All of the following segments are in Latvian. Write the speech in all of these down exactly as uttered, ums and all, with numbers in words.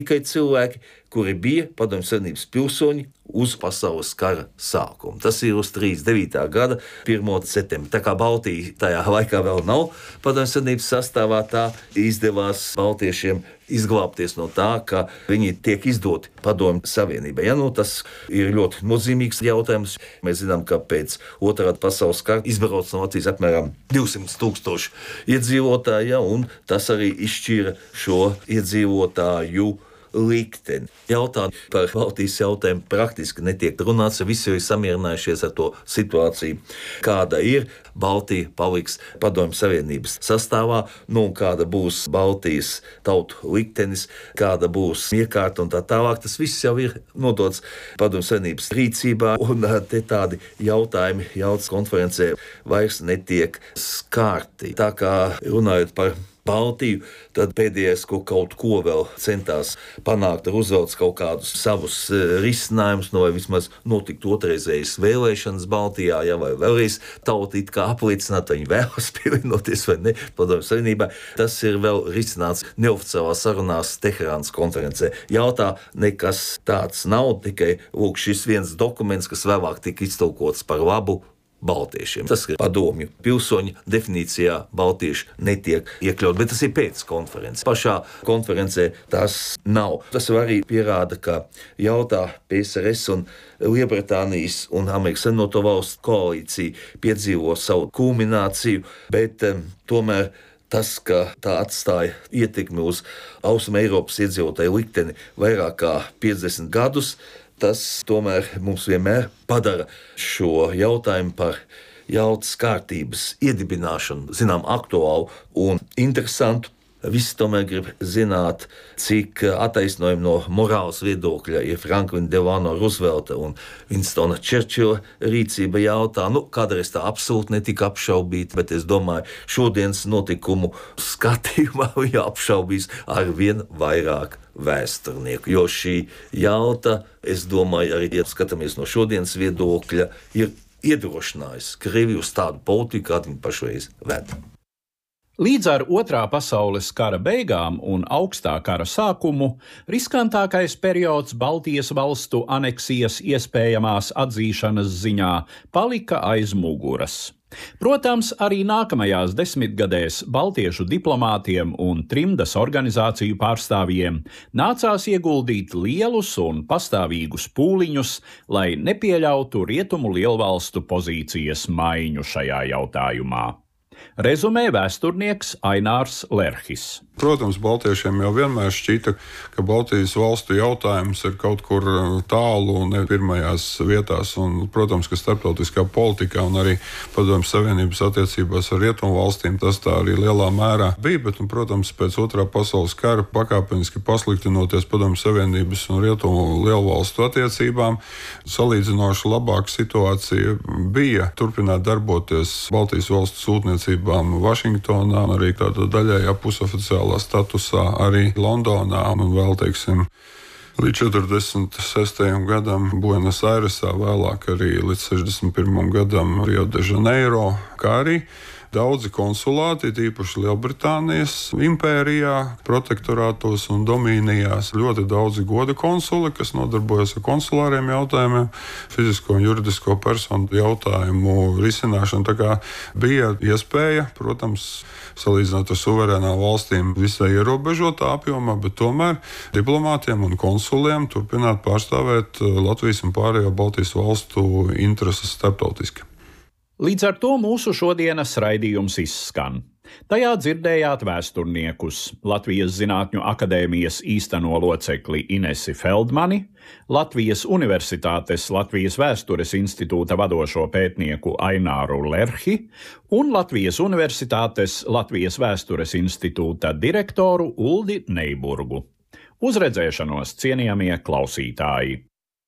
tikai cilvēki, kuri bija Padomju Savienības pilsoņi uz pasaules kara sākumu. Tas ir uz trīsdesmit devītā gada pirmo septembri. Tā kā Baltija tajā laikā vēl nav Padomju Savienības sastāvā, tā izdevās baltiešiem izglābties no tā, ka viņi tiek izdoti Padomju Savienībai. Ja, nu, tas ir ļoti nozīmīgs jautājums. Mēs zinām, ka pēc otrā pasaules kara izbrauc no Latvijas apmēram divsimt tūkstoši iedzīvotāji, ja, un tas arī izšķīra šo iedzīvotāju likteni. Jautājumi par Baltijas jautājumu praktiski netiek runāts, visi ir samierinājušies ar to situāciju, kāda ir. Baltija paliks Padomju Savienības sastāvā, nu un kāda būs Baltijas tautu liktenis, kāda būs iekārta un tā tālāk. Tas viss jau ir nodots Padomju Savienības rīcībā, un te tādi jautājumi jautas konferencē vairs netiek skārti. Tā kā runājot par Baltiju, tad pēdējais, ko kaut ko vēl centās panākt, Ruzvelts kaut kādus savus risinājumus, no vai vismaz notikt otrreizējas vēlēšanas Baltijā, ja, vai vēlreiz tauta it kā apliecināt, vai viņi vēlas pievienoties vai ne Padomju Savienībā. Tas ir vēl risināts neoficiālā sarunās Teherānas konferencē. Jautā, nekas tāds nav, tikai lūk šis viens dokuments, kas vēlāk tika iztulkots par labu baltiešiem. Tas ir padomju pilsoņu definīcijā, baltieši netiek iekļaut, bet tas ir pēc konferences. Pašā konferencē tas nav. Tas arī pierāda, ka jautā P S R S un Lielbritānijas un Amerikas Savienoto Valstu koalīcija piedzīvo savu kulmināciju, bet um, tomēr tas, ka tā atstāja ietekmi uz Austrumu Eiropas iedzīvotāju likteni vairāk kā piecdesmit gadus, tas tomēr mums vienmēr padara šo jautājumu par jautas kārtības iedibināšanu, zinām, aktuālu un interesantu. Visi tomēr grib zināt, cik attaisnojumi no morāles viedokļa ir Franklina Delano Roosevelta un Winstona Churchilla rīcība jautā. Nu, kādreiz tā absolūti netika apšaubīta, bet es domāju, šodienas notikumu skatījumā viņa apšaubīs ar vien vairāk vēsturnieku, jo šī jauta, es domāju, arī, ja skatāmies no šodienas viedokļa, ir iedrošinājusi Krieviju uz tādu politiku, kādu viņi pašreiz ved. Līdz ar Otrā pasaules kara beigām un augstā kara sākumu riskantākais periods Baltijas valstu aneksijas iespējamās atzīšanas ziņā palika aiz muguras. Protams, arī nākamajās desmitgadēs baltiešu diplomātiem un trimdas organizāciju pārstāvjiem nācās ieguldīt lielus un pastāvīgus pūliņus, lai nepieļautu rietumu lielvalstu pozīcijas maiņu šajā jautājumā. Rezumē vēsturnieks Ainārs Lerhis. Protams, baltiešiem jau vienmēr šķita, ka Baltijas valstu jautājums ir kaut kur tālu un ne pirmajās vietās. Un, protams, ka starptautiskā politikā un arī Padomju Savienības attiecībās ar rietumu valstīm tas tā arī lielā mērā bija. Bet, un, protams, pēc Otrā pasaules kara pakāpeniski pasliktinoties Padomju Savienības un rietumu lielvalstu attiecībām, salīdzinoši labāka situācija bija turpināt darboties Baltijas valstu sūtniecībām Vašingtonā, arī tāda daļējā pusoficiālā statusā arī Londonā un vēl, teiksim, līdz četrdesmit sestajam gadam Buenos Airesā, vēlāk arī līdz sešdesmit pirmajam gadam Rio de Janeiro, kā arī daudzi konsulāti, tīpaši Lielbritānijas impērijā, protektorātos un domīnijās, ļoti daudzi goda konsuli, kas nodarbojas ar konsulāriem jautājumiem, fizisko un juridisko personu jautājumu risināšanu. Tā kā bija iespēja, protams, salīdzinot ar suverēnām valstīm visai ierobežotā apjomā, bet tomēr diplomātiem un konsuliem turpināt pārstāvēt Latvijas un pārējo Baltijas valstu intereses starptautiski. Līdz ar to mūsu šodienas raidījums izskan. Tajā dzirdējāt vēsturniekus Latvijas Zinātņu akadēmijas īsteno locekli Inesi Feldmani, Latvijas Universitātes Latvijas Vēstures institūta vadošo pētnieku Aināru Lerhi un Latvijas Universitātes Latvijas Vēstures institūta direktoru Uldi Neiburgu. Uz redzēšanos, cienījamie klausītāji!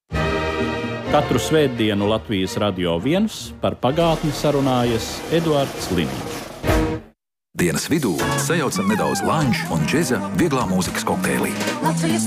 Katru svētdienu Latvijas Radio viens par pagātni sarunājas Eduards Liniņš. Dienas vidū sajaucam nedaudz lanču un džeza vieglā mūzikas kokteilī.